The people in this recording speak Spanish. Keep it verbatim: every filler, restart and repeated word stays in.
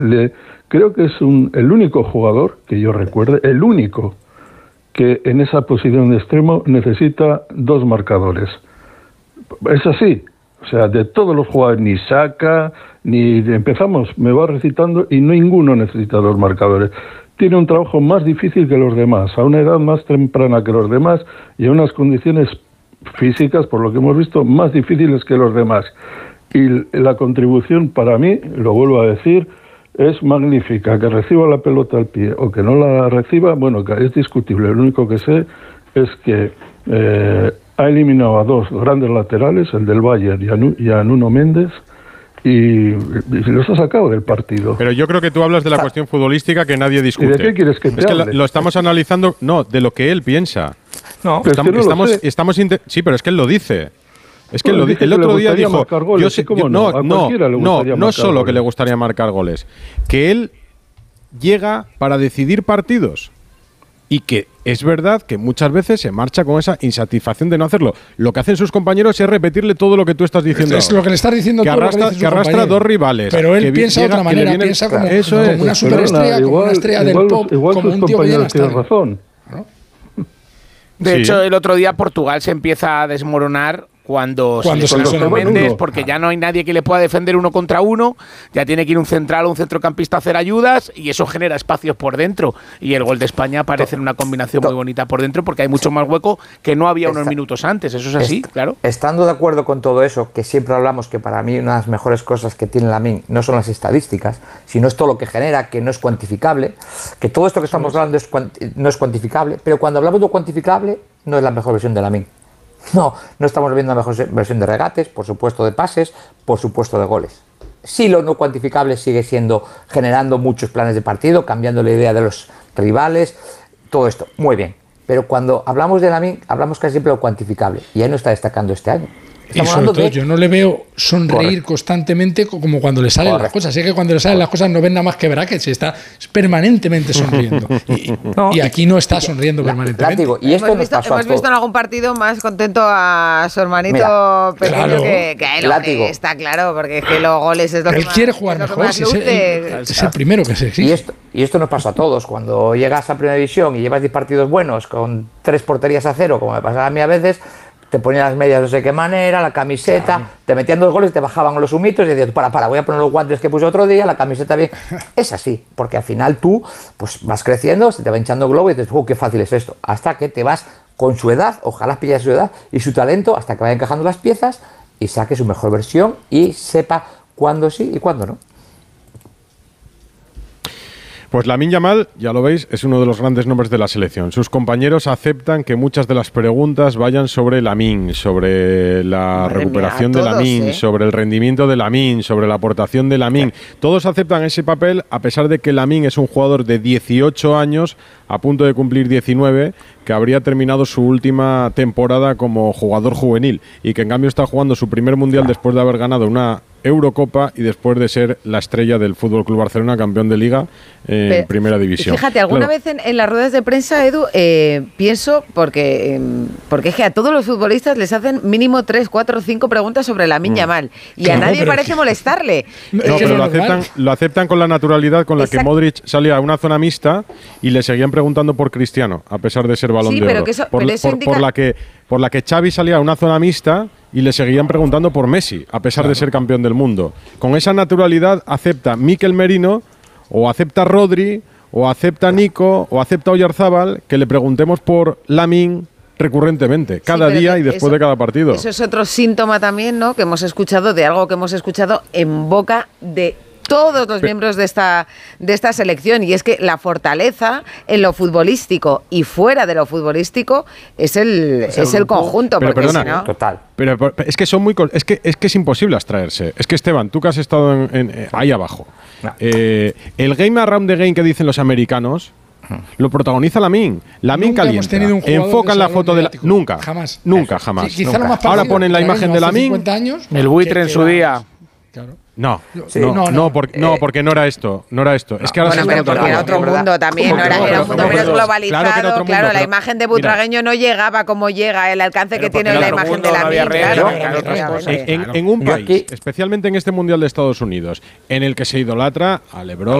Le, creo que es un, el único jugador que yo recuerde, el único que en esa posición de extremo necesita dos marcadores. Es así. O sea, de todos los jugadores, ni Saka, ni empezamos, me va recitando y no ninguno necesita dos marcadores. Tiene un trabajo más difícil que los demás, a una edad más temprana que los demás y en unas condiciones físicas, por lo que hemos visto, más difíciles que los demás. Y la contribución para mí, lo vuelvo a decir, es magnífica. Que reciba la pelota al pie o que no la reciba, bueno, es discutible. Lo único que sé es que eh, ha eliminado a dos grandes laterales, el del Bayern y a, Nu- y a Nuno Méndez, y, y los ha sacado del partido. Pero yo creo que tú hablas de la ah. cuestión futbolística que nadie discute. ¿Y de qué quieres que te Es que hable? lo, lo estamos analizando, no, de lo que él piensa. No, estamos, es que no estamos, lo sé. estamos inter- sí, pero es que él lo dice. Es que Bueno, lo di- dice el que otro le día dijo, goles, yo sé, ¿cómo yo, no? no, A no, cualquiera le no, gustaría no marcar solo goles. que le gustaría marcar goles, que él llega para decidir partidos. Y que es verdad que muchas veces se marcha con esa insatisfacción de no hacerlo. Lo que hacen sus compañeros es repetirle todo lo que tú estás diciendo. Es lo que le estás diciendo que tú. Arrastra, que, que arrastra dos rivales. Pero él que piensa de otra manera. viene, Piensa como, eso como es. una superestrella, Perdona, como igual, una estrella igual, del pop, igual como sus un tío que llena compañeros tienen razón. ¿No? De Sí. hecho, el otro día Portugal se empieza a desmoronar cuando, Cuando se se lesiona lesionó Méndez, uno. porque ya no hay nadie que le pueda defender uno contra uno, ya tiene que ir un central o un centrocampista a hacer ayudas y eso genera espacios por dentro. Y el gol de España parece una combinación muy bonita por dentro porque hay mucho más hueco que no había unos Está, minutos antes. Eso es así, est- claro. Estando de acuerdo con todo eso, que siempre hablamos que para mí una de las mejores cosas que tiene Lamine no son las estadísticas, sino es todo lo que genera, que no es cuantificable, que todo esto que estamos hablando es cuanti- no es cuantificable, pero cuando hablamos de cuantificable no es la mejor versión de Lamine. No, no estamos viendo la mejor versión de regates, por supuesto de pases, por supuesto de goles. Sí, lo no cuantificable sigue siendo generando muchos planes de partido, cambiando la idea de los rivales, todo esto, muy bien. Pero cuando hablamos de Lamine, hablamos casi siempre de lo cuantificable, y ahí no está destacando este año. Y sobre todo, de... yo no le veo sonreír Correcto. constantemente como cuando le salen Correcto. las cosas. Sé que cuando le salen las cosas no ven nada más que brackets, está permanentemente sonriendo. Y, no, y aquí no está sonriendo la, permanentemente. Látigo, y esto hemos visto, hemos visto en algún partido más contento a su hermanito Mira, pequeño claro, que, que a él. Látigo. Está claro, porque es que los goles es lo él que quiere más, jugar es mejor, si es, el, es el primero que se exige. Y esto, y esto nos pasa a todos. Cuando llegas a Primera División y llevas diez partidos buenos con tres porterías a cero, como me pasaba a mí a veces, te ponían las medias de no sé qué manera, la camiseta, claro. te metían dos goles, te bajaban los humitos y decías, para, para, voy a poner los guantes que puse otro día, la camiseta bien. Es así, porque al final tú pues vas creciendo, se te va hinchando el globo y dices, oh, qué fácil es esto. Hasta que te vas con su edad, ojalá pilles su edad y su talento, hasta que vaya encajando las piezas y saque su mejor versión y sepa cuándo sí y cuándo no. Pues Lamine Yamal, ya lo veis, es uno de los grandes nombres de la selección. Sus compañeros aceptan que muchas de las preguntas vayan sobre Lamine, sobre la Madre recuperación mía, de Lamine, ¿eh? sobre el rendimiento de Lamine, sobre la aportación de Lamine. Todos aceptan ese papel, a pesar de que Lamine es un jugador de dieciocho años, a punto de cumplir diecinueve, que habría terminado su última temporada como jugador juvenil y que en cambio está jugando su primer mundial después de haber ganado una Eurocopa y después de ser la estrella del F C Barcelona, campeón de Liga en Pero, primera división. Fíjate, alguna claro. vez en, en las ruedas de prensa, Edu, eh, pienso, porque, eh, porque es que a todos los futbolistas les hacen mínimo tres, cuatro, cinco preguntas sobre Lamine Yamal y claro, a nadie parece que... molestarle. No, eh, pero lo aceptan, lo aceptan con la naturalidad con la Exacto. que Modric salía a una zona mixta y le seguían preguntando por Cristiano, a pesar de ser Balón sí, de pero Oro. Que eso, por, pero eso por, indica... por la que por la que Xavi salía a una zona mixta y le seguían preguntando por Messi, a pesar claro. de ser campeón del mundo. Con esa naturalidad acepta Mikel Merino, o acepta Rodri, o acepta Nico, o acepta Oyarzábal, que le preguntemos por Lamine recurrentemente, cada sí, día y después eso, de cada partido. Eso es otro síntoma también, ¿no?, que hemos escuchado, de algo que hemos escuchado en boca de todos los miembros de esta, de esta selección, y es que la fortaleza en lo futbolístico y fuera de lo futbolístico es el, es el, es el conjunto. Pero porque perdona, si no... total. Pero, pero es que son muy es que es que es imposible abstraerse. Es que Esteban, tú que has estado en, en, eh, ahí abajo, no. eh, el game around the game que dicen los americanos lo protagoniza Lamine. Lamine calienta. Enfocan la foto de la... Nunca. Jamás. Nunca, jamás. Quizá nunca. lo más Ahora ponen la imagen de Lamine. El buitre en su día. Claro. No, Sí. no, No, no, no. porque, no, porque no era esto, no era esto. Es que ahora Bueno, se pero está porque era otra otro cosa. mundo también, no ¿Cómo era, que no? era un mundo Claro, menos claro, globalizado. claro que era otro Claro, mundo, la pero- imagen de mira. Butragueño no llegaba como llega, el alcance que Pero tiene porque la en otro imagen mundo de la no había Min, redes, claro, no había otras efectivamente. cosas. En, en un Yo país, aquí- especialmente en este Mundial de Estados Unidos, en el que se idolatra a LeBron,